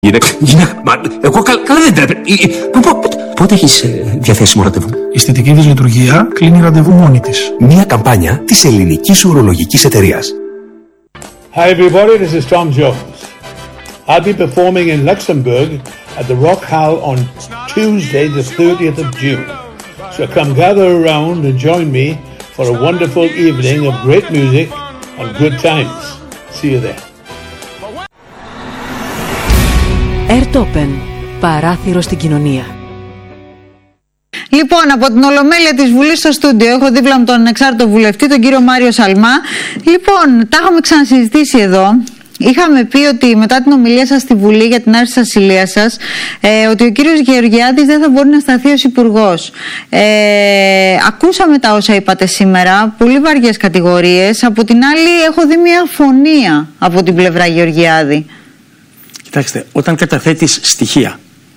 Εγώ καλά δεν τρέπε. Πότε έχεις διαθέσιμο ραντεβού? Η αισθητική της λειτουργία κλείνει ραντεβού μόνη της. Μια καμπάνια της ελληνικής ουρολογικής εταιρείας. Hi everybody, this is Tom Jones. I'll be performing in Luxembourg at the Rock Hall on Tuesday the 30th of June. So come gather around and join me for a wonderful evening of great music and good times. See you there. Airtopen. Παράθυρο στην κοινωνία. Λοιπόν, από την Ολομέλεια της Βουλής στο στούντιο έχω δίπλα μου τον ανεξάρτητο βουλευτή, τον κύριο Μάριο Σαλμά. Λοιπόν, τα είχαμε ξανασυζητήσει εδώ. Είχαμε πει ότι μετά την ομιλία σας στη Βουλή για την άρση της ασυλίας σας, ότι ο κύριος Γεωργιάδης δεν θα μπορεί να σταθεί ως υπουργός. Ακούσαμε τα όσα είπατε σήμερα, πολύ βαριές κατηγορίες. Από την άλλη έχω δει μια αφωνία από την πλευρά Γεωργιάδη. Κοιτάξτε, όταν καταθέτεις στοιχεία,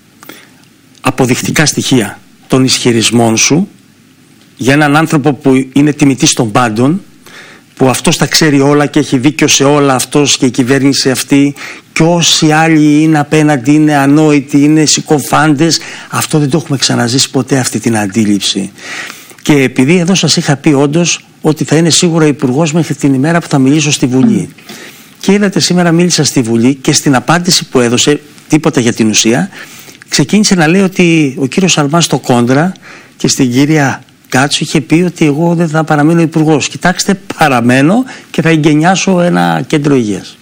αποδεικτικά στοιχεία των ισχυρισμών σου για έναν άνθρωπο που είναι τιμητής των πάντων, που αυτός τα ξέρει όλα και έχει δίκιο σε όλα, αυτός και η κυβέρνηση αυτή, και όσοι άλλοι είναι απέναντι είναι ανόητοι, είναι συκοφάντες, αυτό δεν το έχουμε ξαναζήσει ποτέ, αυτή την αντίληψη. Και επειδή εδώ σας είχα πει όντως ότι θα είναι σίγουρα υπουργός μέχρι την ημέρα που θα μιλήσω στη Βουλή. Και είδατε, σήμερα μίλησα στη Βουλή και στην απάντηση που έδωσε, τίποτα για την ουσία, ξεκίνησε να λέει ότι ο κύριος Σαλμάς στο κόντρα και στην κυρία Κάτσου είχε πει ότι εγώ δεν θα παραμείνω υπουργός. Κοιτάξτε, παραμένω και θα εγκαινιάσω ένα κέντρο υγείας.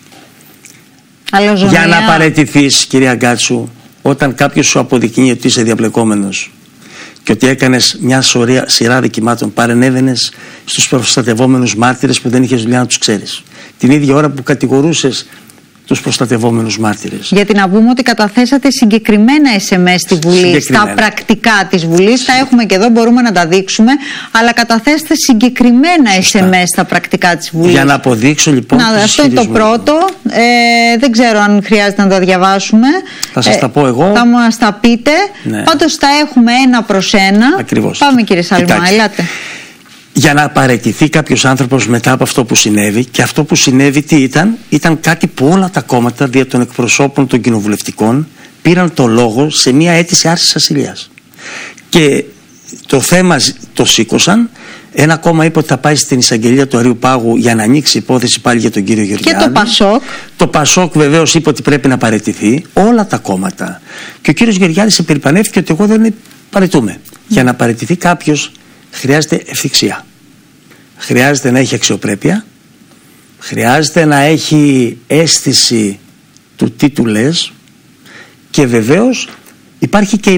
Για να παραιτηθείς, κυρία Κάτσου, όταν κάποιος σου αποδεικνύει ότι είσαι διαπλεκόμενος και ότι έκανες μια σειρά δικημάτων, παρενέβαινες στους προστατευόμενους μάρτυρες που δεν είχες δουλειά να τους ξέρεις. Την ίδια ώρα που κατηγορούσες τους προστατευόμενους μάρτυρες. Γιατί να πούμε ότι καταθέσατε συγκεκριμένα SMS στη Βουλή, στα πρακτικά της Βουλής, τα έχουμε και εδώ, μπορούμε να τα δείξουμε, αλλά καταθέσατε συγκεκριμένα SMS στα πρακτικά της Βουλής. Για να αποδείξω λοιπόν. Αυτό είναι το πρώτο. Δεν ξέρω αν χρειάζεται να τα διαβάσουμε. Θα σας τα πω εγώ. Θα μας τα πείτε. Ναι. Πάντως τα έχουμε ένα προς ένα. Ακριβώς. Πάμε, κύριε Σαλμά, ελάτε. Για να παραιτηθεί κάποιος άνθρωπος μετά από αυτό που συνέβη, και αυτό που συνέβη τι ήταν κάτι που όλα τα κόμματα δια των εκπροσώπων των κοινοβουλευτικών πήραν το λόγο σε μια αίτηση άρσης ασυλίας. Και το θέμα το σήκωσαν. Ένα κόμμα είπε ότι θα πάει στην εισαγγελία του Αριού Πάγου για να ανοίξει υπόθεση πάλι για τον κύριο Γεωργιάδη. Και το Πασόκ. Το Πασόκ βεβαίως είπε ότι πρέπει να παραιτηθεί. Όλα τα κόμματα. Και ο κύριος Γεωργιάδης επερηπανεύτηκε ότι εγώ δεν παραιτούμε. Για να παραιτηθεί κάποιος χρειάζεται ευθυξία. Χρειάζεται να έχει αξιοπρέπεια. Χρειάζεται να έχει αίσθηση του τι του λες. Και βεβαίως υπάρχει και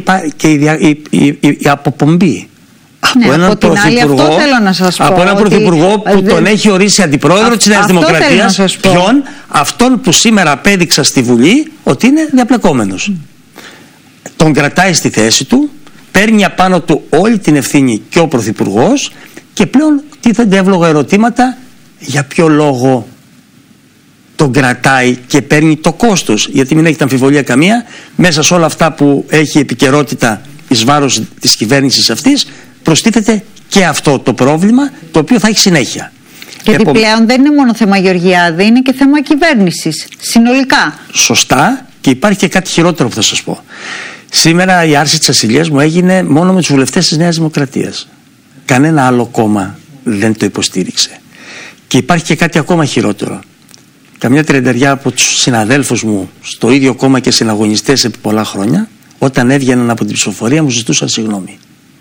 η αποπομπή. Ναι, από έναν πρωθυπουργό, από έναν πρωθυπουργό που τον έχει ορίσει αντιπρόεδρο της Νέας Δημοκρατίας. Ποιον? Αυτόν που σήμερα απέδειξα στη Βουλή ότι είναι διαπλεκόμενος. Τον κρατάει στη θέση του, παίρνει απάνω του όλη την ευθύνη και ο πρωθυπουργός, και πλέον τίθενται εύλογα ερωτήματα για ποιο λόγο τον κρατάει και παίρνει το κόστος. Γιατί μην έχετε αμφιβολία καμία, μέσα σε όλα αυτά που έχει επικαιρότητα εις βάρος της κυβέρνησης αυτής, προστίθεται και αυτό το πρόβλημα, το οποίο θα έχει συνέχεια. Γιατί πλέον δεν είναι μόνο θέμα Γεωργιάδη, είναι και θέμα κυβέρνησης συνολικά. Σωστά, και υπάρχει και κάτι χειρότερο που θα σας πω. Σήμερα η άρση της ασυλίας μου έγινε μόνο με τους βουλευτές της Νέας Δημοκρατίας. Κανένα άλλο κόμμα δεν το υποστήριξε. Και υπάρχει και κάτι ακόμα χειρότερο. Καμιά 30 από τους συναδέλφους μου στο ίδιο κόμμα και συναγωνιστές επί πολλά χρόνια, όταν έβγαιναν από την ψηφοφορία, μου ζητούσαν συγγνώμη.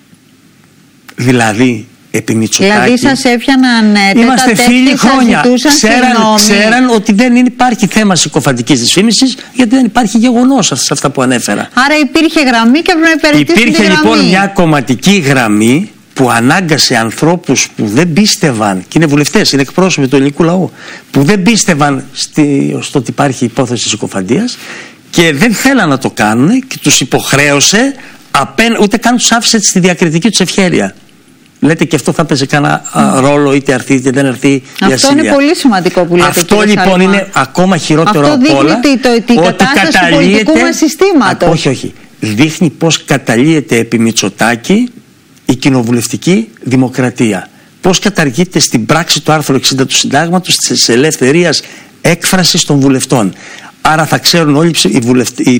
Δηλαδή, επί Μητσοτάκη. Δηλαδή σας έφτιαναν είμαστε φίλοι χρόνια. Ξέραν ότι δεν υπάρχει θέμα συκοφαντικής δυσφήμισης, γιατί δεν υπάρχει γεγονός σε αυτά που ανέφερα. Άρα υπήρχε γραμμή και έπρεπε να υπηρετήσει τη γραμμή. Υπήρχε λοιπόν μια κομματική γραμμή που ανάγκασε ανθρώπους που δεν πίστευαν, και είναι βουλευτές, είναι εκπρόσωποι του ελληνικού λαού, που δεν πίστευαν στο ότι υπάρχει υπόθεση συκοφαντίας και δεν θέλαν να το κάνουν, και τους υποχρέωσε, ούτε καν τους άφησε στη διακριτική τους ευχέρεια. Λέτε και αυτό θα παίζει κανένα ρόλο, είτε έρθει είτε δεν έρθει η ασυλία. Αυτό είναι πολύ σημαντικό που λέτε. Αυτό λοιπόν είναι ακόμα χειρότερο από όλα. Αυτό δείχνει την κατάσταση του πολιτικού μας συστήματος. Όχι. Δείχνει πως καταλύεται επί Μητσοτάκη η κοινοβουλευτική δημοκρατία. Πώς καταργείται στην πράξη το άρθρο 60 του Συντάγματος της ελευθερίας έκφρασης των βουλευτών. Άρα θα ξέρουν όλοι οι